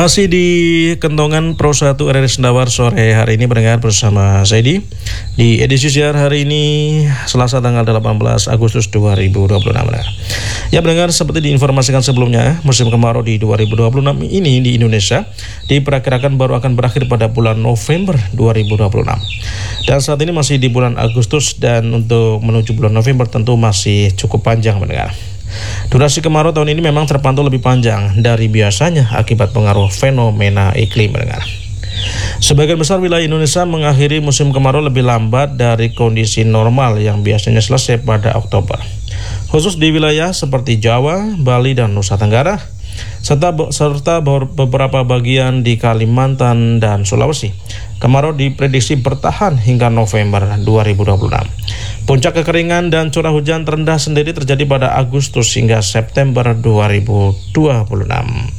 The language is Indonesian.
Masih di Kentongan Pro 1 RRI Sendawar sore hari ini mendengar bersama Zaidi di edisi siar hari ini Selasa tanggal 18 Agustus 2026. Ya mendengar, seperti diinformasikan sebelumnya, musim kemarau di 2026 ini di Indonesia diperkirakan baru akan berakhir pada bulan November 2026. Dan saat ini masih di bulan Agustus, dan untuk menuju bulan November tentu masih cukup panjang mendengar. Durasi kemarau tahun ini memang terpantau lebih panjang dari biasanya akibat pengaruh fenomena iklim mendengar. Sebagian besar wilayah Indonesia mengakhiri musim kemarau lebih lambat dari kondisi normal yang biasanya selesai pada Oktober. Khusus di wilayah seperti Jawa, Bali, dan Nusa Tenggara, serta beberapa bagian di Kalimantan dan Sulawesi, kemarau diprediksi bertahan hingga November 2026. Puncak kekeringan dan curah hujan terendah sendiri terjadi pada Agustus hingga September 2026.